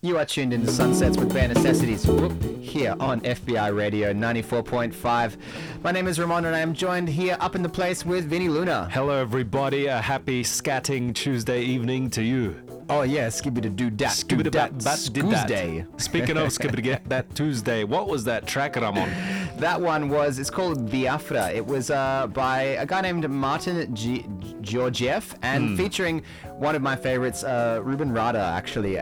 You are tuned into Sunsets with Bare Necessities here on FBI Radio 94.5. My name is Ramon and I am joined here up in the place with Vinny Luna. Hello everybody, a happy scatting Tuesday evening to you. Oh yeah, skibbity-doo-dat, Tuesday. Speaking of skibbity-dat Tuesday, what was that track, Ramon? That one was, it's called Biafra. It was by a guy named Martin Georgiev and featuring one of my favorites, Ruben Rada, actually,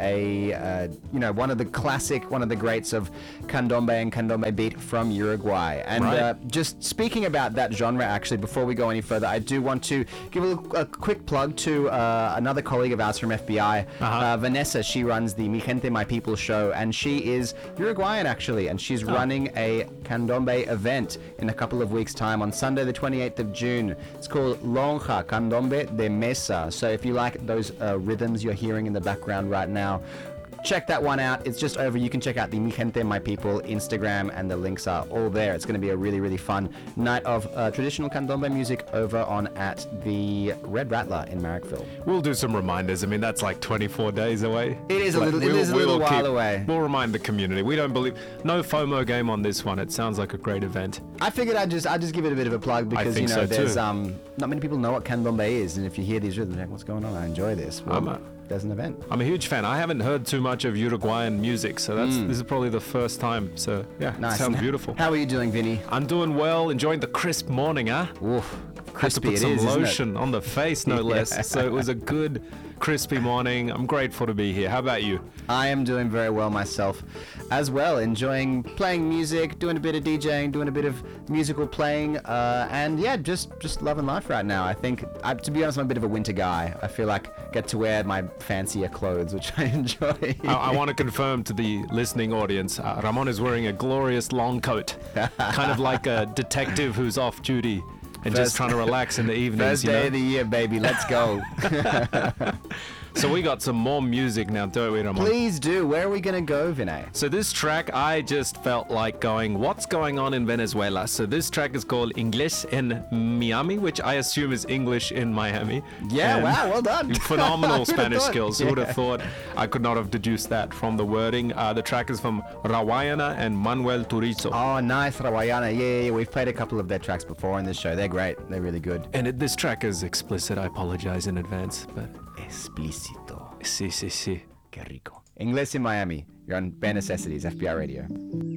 one of the greats of candombe and candombe beat from Uruguay. And just speaking about that genre, actually, before we go any further, I do want to give a quick plug to another colleague of ours from FBI, Vanessa. She runs the Mi Gente, My People show, and she is Uruguayan, actually, and she's running a candombe event in a couple of weeks' time on Sunday, the 28th of June. It's called Lonja Candombe de Mesa. So if you like those rhythms you're hearing in the background right now, check that one out. It's just over. You can check out the Mi Gente, My People Instagram, and the links are all there. It's going to be a really, really fun night of traditional candombe music over on at the Red Rattler in Marrickville. We'll do some reminders. I mean, that's like 24 days away. It is a little while away. We'll remind the community. We don't believe no FOMO game on this one. It sounds like a great event. I figured I'd just give it a bit of a plug because there's not many people know what candombe is, and if you hear these rhythms, like, what's going on? I enjoy this. Well, there's an event. I'm a huge fan. I haven't heard too much of Uruguayan music, so this is probably the first time. So yeah, nice. It sounds beautiful. How are you doing, Vinny? I'm doing well, enjoying the crisp morning, huh? Oof, crispy. Had to put some isn't lotion on the face, no less. So it was a good, crispy morning. I'm grateful to be here. How about you? I am doing very well myself as well, enjoying playing music, doing a bit of DJing, doing a bit of musical playing, and yeah, just loving life right now. I think, to be honest, I'm a bit of a winter guy. I feel like I get to wear my fancier clothes, which I enjoy. I want to confirm to the listening audience, Ramon is wearing a glorious long coat, kind of like a detective who's off duty and just trying to relax in the evenings. First day of the year, baby. Let's go. So we got some more music now, don't we, Ramon? Please do. Where are we going to go, Vinay? So this track, I just felt like going, what's going on in Venezuela? So this track is called English in Miami, which I assume is English in Miami. Yeah, And wow, well done. Phenomenal Spanish skills. Who would Yeah. have thought? I could not have deduced that from the wording. The track is from Rawayana and Manuel Turizo. Oh, nice, Rawayana. Yeah. We've played a couple of their tracks before on this show. They're great. They're really good. And this track is explicit. I apologize in advance, but Explícito. sí. Qué rico. Inglés in Miami. You're on Bare Necessities, FBI Radio.